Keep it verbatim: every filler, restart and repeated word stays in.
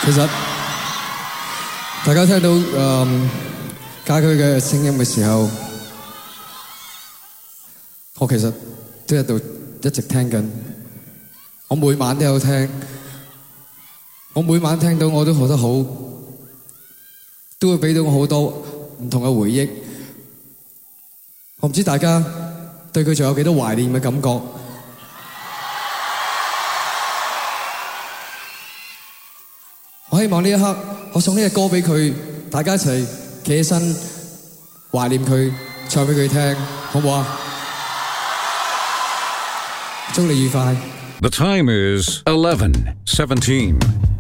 其實大家聽到誒家駒嘅聲音嘅時候，我其實都喺度一直聽緊。我每晚都有聽，我每晚聽到我都覺得好，都會俾到我好多唔同嘅回憶。我唔知大家對佢仲有幾多懷念嘅感覺。我希望呢一刻，我送呢隻歌俾佢，大家一齊企起身懷念佢，唱俾佢聽，好唔好啊？祝你愉快。 The time is eleven seventeen.